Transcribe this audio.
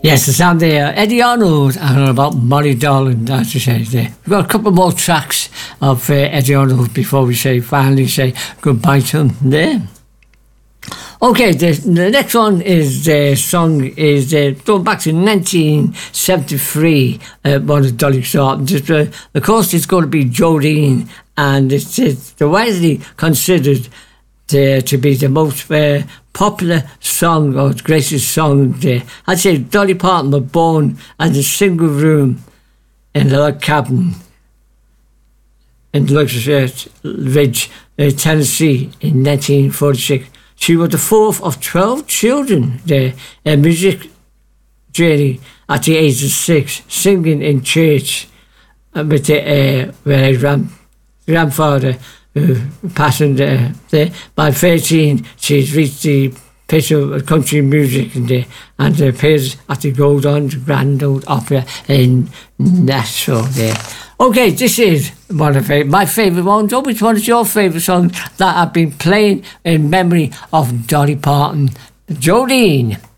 Yes, the sound there. Eddie Arnold and about Molly Darling, as you say there. We've got a couple more tracks of Eddie Arnold before we finally say goodbye to him there. Okay, the next one is the song is going back to 1973. One of Dolly Parton. Of course, it's going to be Jolene, and it's widely considered to be the most popular song or greatest song there. I'd say Dolly Parton was born in a single room in a log cabin in Luxus Ridge, Tennessee in 1946. She was the fourth of 12 children there. A music journey at the age of 6, singing in church with her grandfather who passed there. By 13, she's reached the pitch of country music and appears at the Grand Ole Opry in Nashville there. Okay, this is one of my favourite ones. Which one is your favourite song that I've been playing in memory of Dolly Parton? Jolene.